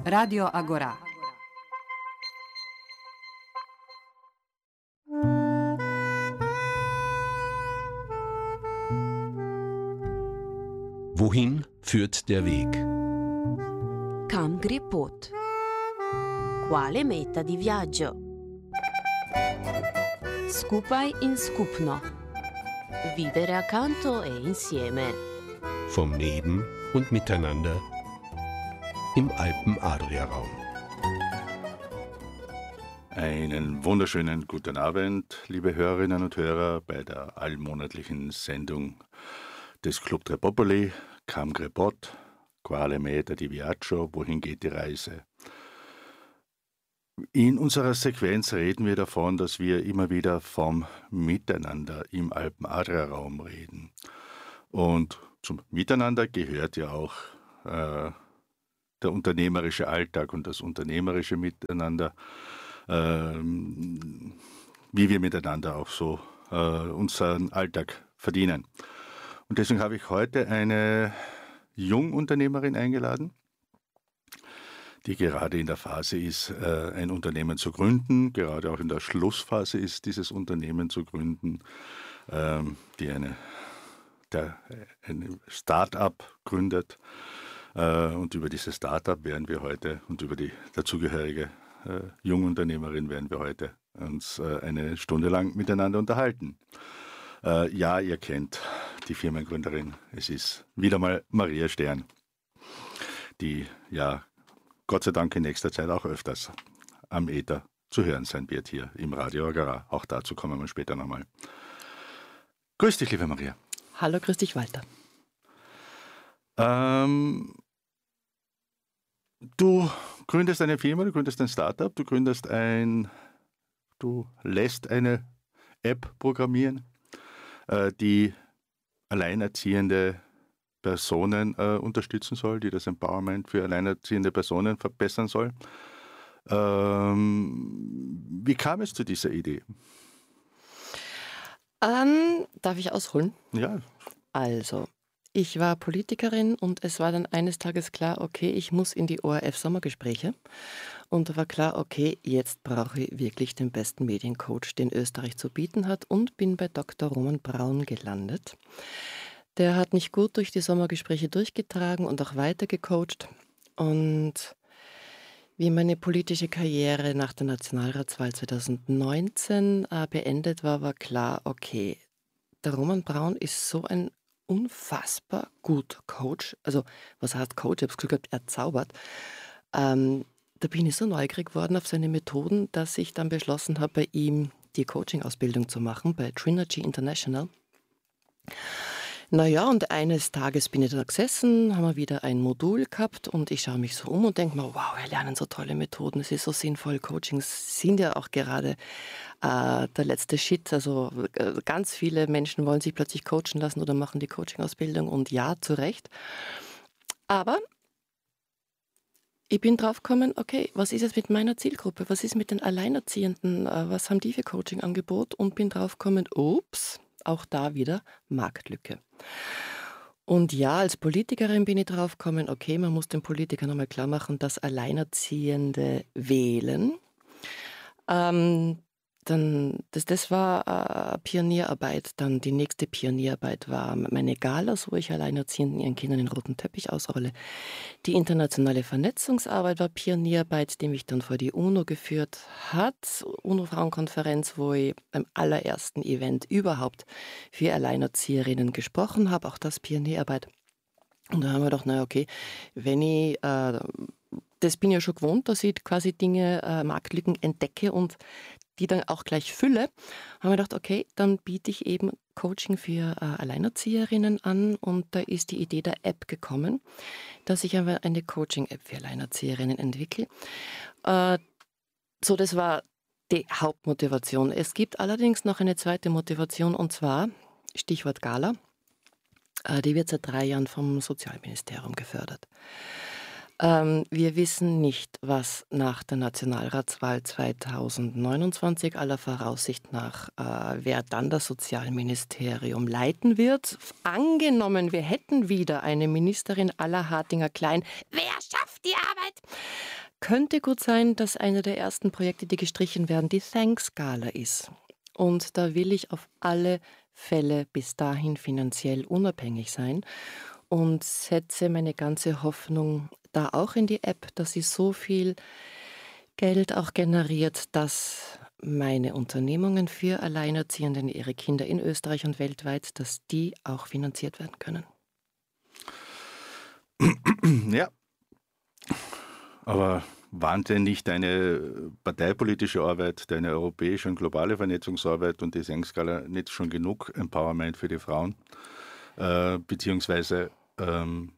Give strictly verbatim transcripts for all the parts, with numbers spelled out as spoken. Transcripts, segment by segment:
Radio Agora. Wohin führt der Weg? Kam gre pot? Quale meta di viaggio? Skupaj in skupno. Vivere accanto e insieme. Vom Neben und Miteinander im Alpen-Adria-Raum. Einen wunderschönen guten Abend, liebe Hörerinnen und Hörer, bei der allmonatlichen Sendung des Club Tre Popoli, Kam gre pot, Quale meta di viaggio, wohin geht die Reise? In unserer Sequenz reden wir davon, dass wir immer wieder vom Miteinander im Alpen-Adria-Raum reden. Und zum Miteinander gehört ja auch äh, der unternehmerische Alltag und das unternehmerische Miteinander, äh, wie wir miteinander auch so äh, unseren Alltag verdienen. Und deswegen habe ich heute eine Jungunternehmerin eingeladen, die gerade in der Phase ist, ein Unternehmen zu gründen, gerade auch in der Schlussphase ist, dieses Unternehmen zu gründen, die eine, der, ein Start-up gründet. Und über dieses Start-up werden wir heute und über die dazugehörige Jungunternehmerin werden wir heute uns eine Stunde lang miteinander unterhalten. Ja, ihr kennt die Firmengründerin. Es ist wieder mal Maria Stern, die ja Gott sei Dank in nächster Zeit auch öfters am Äther zu hören sein wird hier im Radio Agora. Auch dazu kommen wir später nochmal. Grüß dich, liebe Maria. Hallo, grüß dich, Walter. Ähm, du gründest eine Firma, du gründest ein Startup, du gründest ein, du lässt eine App programmieren, äh, die alleinerziehende Personen äh, unterstützen soll, die das Empowerment für alleinerziehende Personen verbessern soll. Ähm, wie kam es zu dieser Idee? Ähm, darf ich ausholen? Ja. Also, ich war Politikerin und es war dann eines Tages klar, okay, ich muss in die O R F-Sommergespräche. Und da war klar, okay, jetzt brauche ich wirklich den besten Mediencoach, den Österreich zu bieten hat, und bin bei Doktor Roman Braun gelandet. Der hat mich gut durch die Sommergespräche durchgetragen und auch weiter gecoacht. Und wie meine politische Karriere nach der Nationalratswahl zweitausendneunzehn äh, beendet war, war klar, okay, der Roman Braun ist so ein unfassbar guter Coach. Also, was heißt Coach? Ich habe das Gefühl gehabt, er zaubert. Ähm, da bin ich so neugierig geworden auf seine Methoden, dass ich dann beschlossen habe, bei ihm die Coaching-Ausbildung zu machen, bei Trinergy International. Naja, und eines Tages bin ich da gesessen, haben wir wieder ein Modul gehabt und ich schaue mich so um und denke mir, wow, wir lernen so tolle Methoden, es ist so sinnvoll. Coachings sind ja auch gerade äh, der letzte Shit. Also äh, ganz viele Menschen wollen sich plötzlich coachen lassen oder machen die Coaching-Ausbildung und ja, zu Recht. Aber ich bin drauf gekommen, okay, was ist jetzt mit meiner Zielgruppe? Was ist mit den Alleinerziehenden? Äh, was haben die für Coaching-Angebot? Und bin drauf gekommen, ups, auch da wieder Marktlücke. Und ja, als Politikerin bin ich drauf gekommen, okay, man muss den Politikern nochmal klar machen, dass Alleinerziehende wählen. Ähm, dann, das, das war äh, Pionierarbeit. Dann die nächste Pionierarbeit war meine Galas, wo ich Alleinerziehenden ihren Kindern den roten Teppich ausrolle. Die internationale Vernetzungsarbeit war Pionierarbeit, die mich dann vor die UNO geführt hat. UNO-Frauenkonferenz, wo ich beim allerersten Event überhaupt für Alleinerzieherinnen gesprochen habe. Auch das Pionierarbeit. Und da haben wir gedacht, naja, okay, wenn ich, äh, das bin ich ja schon gewohnt, dass ich quasi Dinge, äh, Marktlücken entdecke und die dann auch gleich fülle, haben wir gedacht, okay, dann biete ich eben Coaching für äh, Alleinerzieherinnen an und da ist die Idee der App gekommen, dass ich aber eine Coaching-App für Alleinerzieherinnen entwickle. Äh, so, das war die Hauptmotivation. Es gibt allerdings noch eine zweite Motivation und zwar, Stichwort Gala, äh, die wird seit drei Jahren vom Sozialministerium gefördert. Ähm, wir wissen nicht, was nach der Nationalratswahl zweitausendneunundzwanzig aller Voraussicht nach, äh, wer dann das Sozialministerium leiten wird. Angenommen, wir hätten wieder eine Ministerin à la Hartinger Klein. Wer schafft die Arbeit? könnte gut sein, dass einer der ersten Projekte, die gestrichen werden, die Thanks Gala ist. Und da will ich auf alle Fälle bis dahin finanziell unabhängig sein und setze meine ganze Hoffnung da auch in die App, dass sie so viel Geld auch generiert, dass meine Unternehmungen für Alleinerziehende und ihre Kinder in Österreich und weltweit, dass die auch finanziert werden können. Ja, aber waren denn nicht deine parteipolitische Arbeit, deine europäische und globale Vernetzungsarbeit und die Thanks-Gala nicht schon genug Empowerment für die Frauen? Äh, beziehungsweise ähm,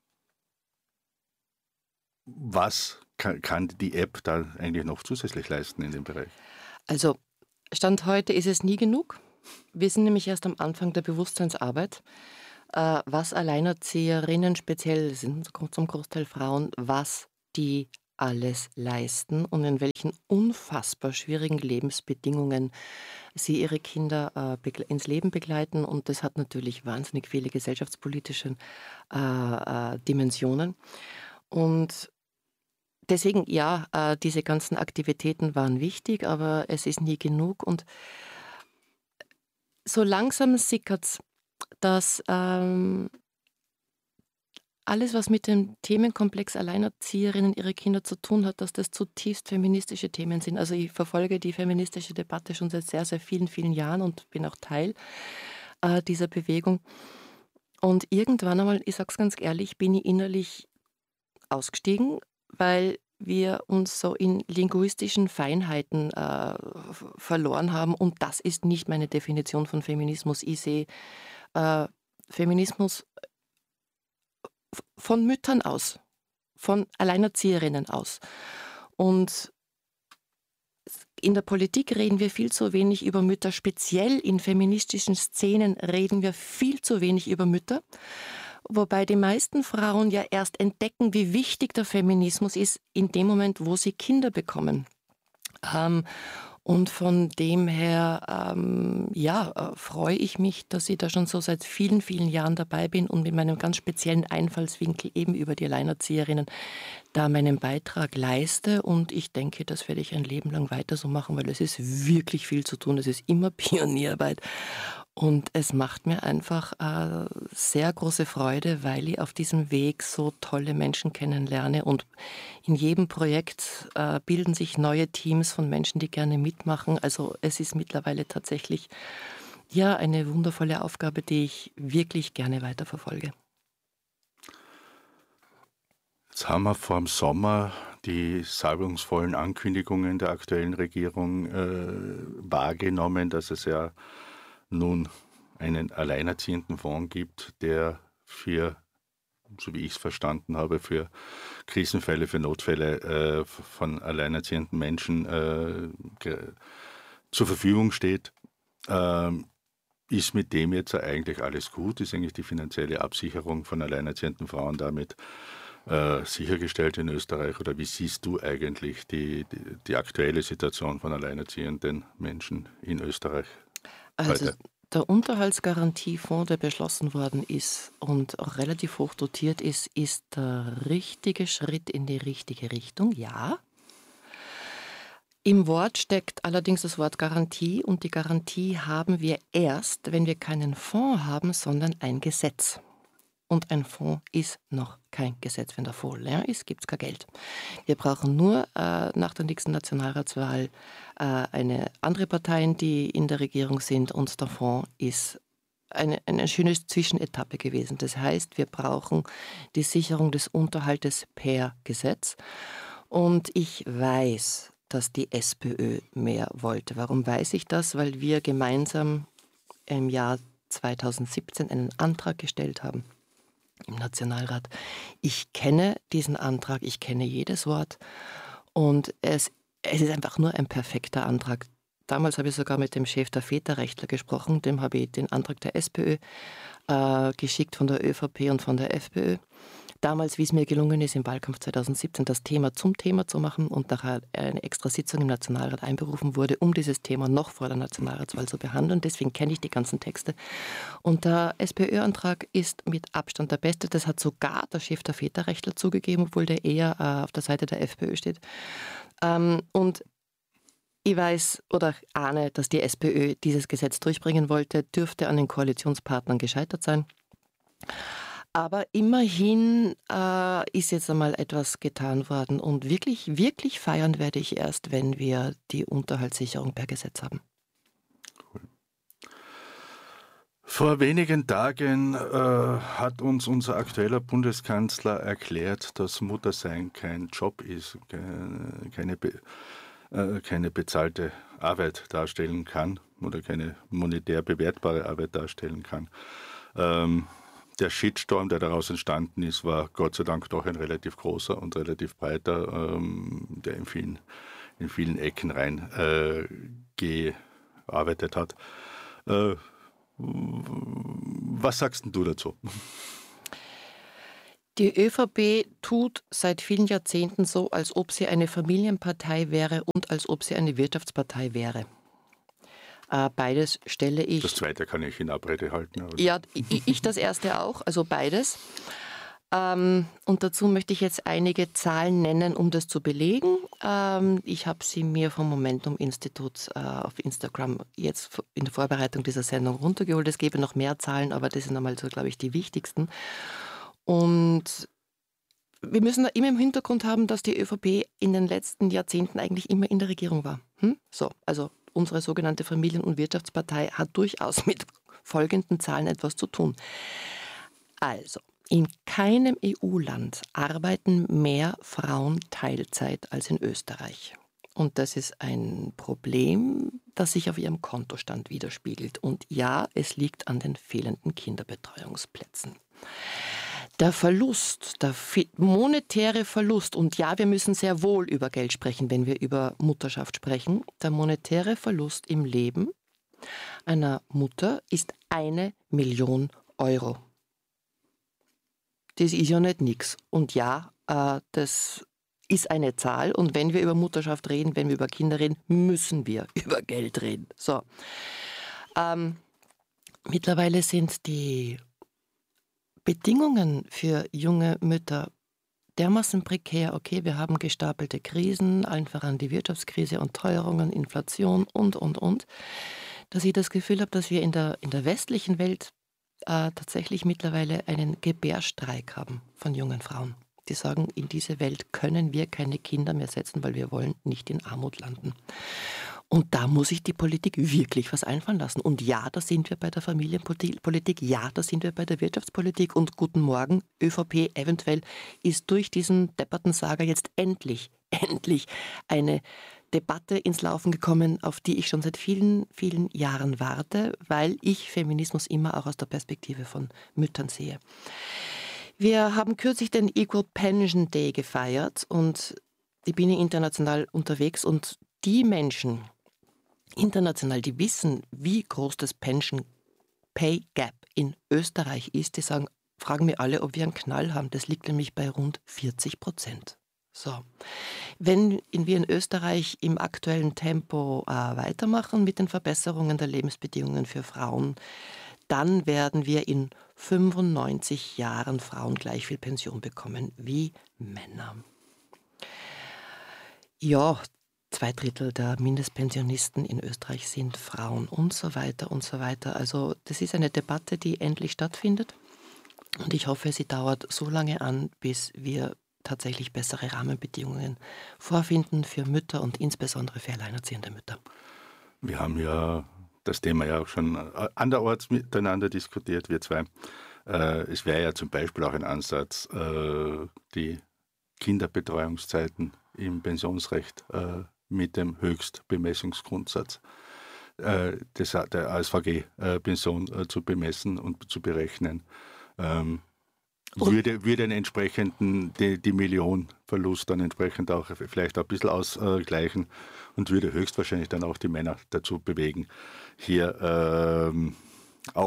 was kann, kann die App da eigentlich noch zusätzlich leisten in dem Bereich? Also Stand heute ist es nie genug. Wir sind nämlich erst am Anfang der Bewusstseinsarbeit, äh, was Alleinerzieherinnen, speziell sind zum Großteil Frauen, was die alles leisten und in welchen unfassbar schwierigen Lebensbedingungen sie ihre Kinder äh, begle- ins Leben begleiten. Und das hat natürlich wahnsinnig viele gesellschaftspolitische äh, äh, Dimensionen. Und deswegen, ja, äh, diese ganzen Aktivitäten waren wichtig, aber es ist nie genug. Und so langsam sickert's, dass ähm, alles, was mit dem Themenkomplex Alleinerzieherinnen, ihre Kinder zu tun hat, dass das zutiefst feministische Themen sind. Also ich verfolge die feministische Debatte schon seit sehr, sehr vielen, vielen Jahren und bin auch Teil äh, dieser Bewegung. Und irgendwann einmal, ich sage es ganz ehrlich, bin ich innerlich ausgestiegen, weil wir uns so in linguistischen Feinheiten äh, f- verloren haben. Und das ist nicht meine Definition von Feminismus. Ich sehe äh, Feminismus f- von Müttern aus, von Alleinerzieherinnen aus. Und in der Politik reden wir viel zu wenig über Mütter, speziell in feministischen Szenen reden wir viel zu wenig über Mütter. Wobei die meisten Frauen ja erst entdecken, wie wichtig der Feminismus ist, in dem Moment, wo sie Kinder bekommen. Ähm, und von dem her, ähm, ja, äh, freue ich mich, dass ich da schon so seit vielen, vielen Jahren dabei bin und mit meinem ganz speziellen Einfallswinkel eben über die Alleinerzieherinnen da meinen Beitrag leiste. Und ich denke, das werde ich ein Leben lang weiter so machen, weil es ist wirklich viel zu tun. Es ist immer Pionierarbeit. Und es macht mir einfach äh, sehr große Freude, weil ich auf diesem Weg so tolle Menschen kennenlerne. Und in jedem Projekt äh, bilden sich neue Teams von Menschen, die gerne mitmachen. Also es ist mittlerweile tatsächlich ja eine wundervolle Aufgabe, die ich wirklich gerne weiterverfolge. Jetzt haben wir vor dem Sommer die salbungsvollen Ankündigungen der aktuellen Regierung äh, wahrgenommen, dass es ja nun einen alleinerziehenden Fonds gibt, der für, so wie ich es verstanden habe, für Krisenfälle, für Notfälle äh, von alleinerziehenden Menschen äh, ge- zur Verfügung steht. Ähm, ist mit dem jetzt eigentlich alles gut? Ist eigentlich die finanzielle Absicherung von alleinerziehenden Frauen damit äh, sichergestellt in Österreich? Oder wie siehst du eigentlich die, die, die aktuelle Situation von alleinerziehenden Menschen in Österreich Also heute? der Unterhaltsgarantiefonds, der beschlossen worden ist und auch relativ hoch dotiert ist, ist der richtige Schritt in die richtige Richtung, ja. Im Wort steckt allerdings das Wort Garantie und die Garantie haben wir erst, wenn wir keinen Fonds haben, sondern ein Gesetz. Und ein Fonds ist noch kein Gesetz. Wenn der Fonds leer ist, gibt es kein Geld. Wir brauchen nur äh, nach der nächsten Nationalratswahl äh, eine andere Parteien, die in der Regierung sind. Und der Fonds ist eine, eine schöne Zwischenetappe gewesen. Das heißt, wir brauchen die Sicherung des Unterhaltes per Gesetz. Und ich weiß, dass die SPÖ mehr wollte. Warum weiß ich das? Weil wir gemeinsam im Jahr zweitausendsiebzehn einen Antrag gestellt haben im Nationalrat. Ich kenne diesen Antrag, ich kenne jedes Wort und es, es ist einfach nur ein perfekter Antrag. Damals habe ich sogar mit dem Chef der Väterrechtler gesprochen, dem habe ich den Antrag der SPÖ äh, geschickt von der ÖVP und von der FPÖ. damals, wie es mir gelungen ist, im Wahlkampf zweitausendsiebzehn das Thema zum Thema zu machen und nachher eine extra Sitzung im Nationalrat einberufen wurde, um dieses Thema noch vor der Nationalratswahl zu behandeln. Deswegen kenne ich die ganzen Texte. Und der SPÖ-Antrag ist mit Abstand der beste. Das hat sogar der Chef der Väterrechtler zugegeben, obwohl der eher äh, auf der Seite der FPÖ steht. Ähm, und ich weiß oder ahne, dass die SPÖ dieses Gesetz durchbringen wollte, dürfte an den Koalitionspartnern gescheitert sein. Aber immerhin äh, ist jetzt einmal etwas getan worden und wirklich, wirklich feiern werde ich erst, wenn wir die Unterhaltssicherung per Gesetz haben. Cool. Vor wenigen Tagen äh, hat uns unser aktueller Bundeskanzler erklärt, dass Muttersein kein Job ist, keine, keine, be, äh, keine bezahlte Arbeit darstellen kann oder keine monetär bewertbare Arbeit darstellen kann. Ähm, Der Shitstorm, der daraus entstanden ist, war Gott sei Dank doch ein relativ großer und relativ breiter, ähm, der in vielen, in vielen Ecken rein äh, gearbeitet hat. Äh, was sagst denn du dazu? Die ÖVP tut seit vielen Jahrzehnten so, als ob sie eine Familienpartei wäre und als ob sie eine Wirtschaftspartei wäre. Beides stelle ich... Das zweite kann ich in Abrede halten. Oder? Ja, ich, ich das erste auch, also beides. Ähm, und dazu möchte ich jetzt einige Zahlen nennen, um das zu belegen. Ähm, ich habe sie mir vom Momentum-Institut äh, auf Instagram jetzt in der Vorbereitung dieser Sendung runtergeholt. Es gäbe noch mehr Zahlen, aber das sind einmal so, glaube ich, die wichtigsten. Und wir müssen da immer im Hintergrund haben, dass die ÖVP in den letzten Jahrzehnten eigentlich immer in der Regierung war. Hm? So, also unsere sogenannte Familien- und Wirtschaftspartei hat durchaus mit folgenden Zahlen etwas zu tun. Also, in keinem E U-Land arbeiten mehr Frauen Teilzeit als in Österreich. Und das ist ein Problem, das sich auf ihrem Kontostand widerspiegelt. Und ja, es liegt an den fehlenden Kinderbetreuungsplätzen. Der Verlust, der monetäre Verlust, und ja, wir müssen sehr wohl über Geld sprechen, wenn wir über Mutterschaft sprechen, der monetäre Verlust im Leben einer Mutter ist eine Million Euro. Das ist ja nicht nichts. Und ja, äh, das ist eine Zahl. Und wenn wir über Mutterschaft reden, wenn wir über Kinder reden, müssen wir über Geld reden. So. Ähm, mittlerweile sind die Bedingungen für junge Mütter dermaßen prekär. Okay, wir haben gestapelte Krisen, allen voran die Wirtschaftskrise und Teuerungen, Inflation und, und, und, dass ich das Gefühl habe, dass wir in der, in der westlichen Welt äh, tatsächlich mittlerweile einen Gebärstreik haben von jungen Frauen. Die sagen, in diese Welt können wir keine Kinder mehr setzen, weil wir wollen nicht in Armut landen. Und da muss sich die Politik wirklich was einfallen lassen. Und ja, da sind wir bei der Familienpolitik, ja, da sind wir bei der Wirtschaftspolitik. Und guten Morgen, ÖVP eventuell ist durch diesen depperten Saga jetzt endlich, endlich eine Debatte ins Laufen gekommen, auf die ich schon seit vielen, vielen Jahren warte, weil ich Feminismus immer auch aus der Perspektive von Müttern sehe. Wir haben kürzlich den Equal Pension Day gefeiert und ich bin international unterwegs und die Menschen international, die wissen, wie groß das Pension Pay Gap in Österreich ist, die sagen, fragen mir alle, ob wir einen Knall haben. Das liegt nämlich bei rund vierzig Prozent. So. Wenn wir in Österreich im aktuellen Tempo äh, weitermachen mit den Verbesserungen der Lebensbedingungen für Frauen, dann werden wir in fünfundneunzig Jahren Frauen gleich viel Pension bekommen wie Männer. Ja, zwei Drittel der Mindestpensionisten in Österreich sind Frauen und so weiter und so weiter. Also das ist eine Debatte, die endlich stattfindet und ich hoffe, sie dauert so lange an, bis wir tatsächlich bessere Rahmenbedingungen vorfinden für Mütter und insbesondere für alleinerziehende Mütter. Wir haben ja das Thema ja auch schon anderorts miteinander diskutiert, wir zwei. Es wäre ja zum Beispiel auch ein Ansatz, die Kinderbetreuungszeiten im Pensionsrecht mit dem Höchstbemessungsgrundsatz des, der A S V G-Pension zu bemessen und zu berechnen. Würde, würde einen entsprechenden, die, die Millionenverlust dann entsprechend auch vielleicht auch ein bisschen ausgleichen und würde höchstwahrscheinlich dann auch die Männer dazu bewegen, hier ähm, auch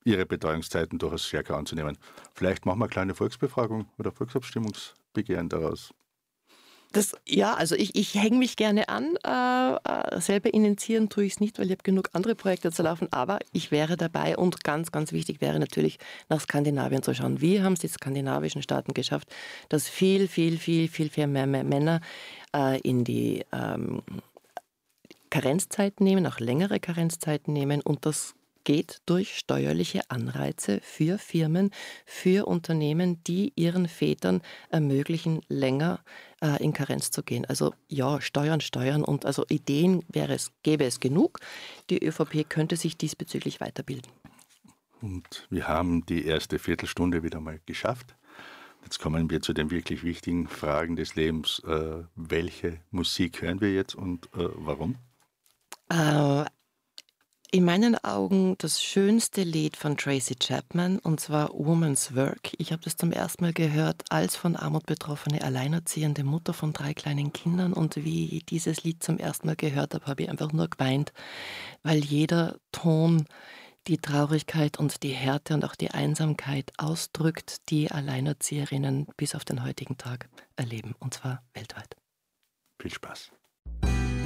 ihre Betreuungszeiten durchaus stärker anzunehmen. Vielleicht machen wir eine kleine Volksbefragung oder Volksabstimmungsbegehren daraus. Das, ja, also ich, ich hänge mich gerne an. Äh, äh, selber initiieren tue ich es nicht, weil ich habe genug andere Projekte zu laufen. Aber ich wäre dabei und ganz, ganz wichtig wäre natürlich, nach Skandinavien zu schauen. Wie haben es die skandinavischen Staaten geschafft, dass viel, viel, viel, viel, viel mehr, mehr Männer äh, in die ähm, Karenzzeiten nehmen, auch längere Karenzzeiten nehmen und das geht durch steuerliche Anreize für Firmen, für Unternehmen, die ihren Vätern ermöglichen, länger äh, in Karenz zu gehen. Also ja, Steuern, Steuern und also Ideen wäre es, gäbe es genug. Die ÖVP könnte sich diesbezüglich weiterbilden. Und wir haben die erste Viertelstunde wieder mal geschafft. Jetzt kommen wir zu den wirklich wichtigen Fragen des Lebens. Äh, welche Musik hören wir jetzt und äh, warum? Äh, In meinen Augen das schönste Lied von Tracy Chapman, und zwar Woman's Work. Ich habe das zum ersten Mal gehört als von Armut betroffene, alleinerziehende Mutter von drei kleinen Kindern. Und wie ich dieses Lied zum ersten Mal gehört habe, habe ich einfach nur geweint, weil jeder Ton die Traurigkeit und die Härte und auch die Einsamkeit ausdrückt, die Alleinerzieherinnen bis auf den heutigen Tag erleben, und zwar weltweit. Viel Spaß.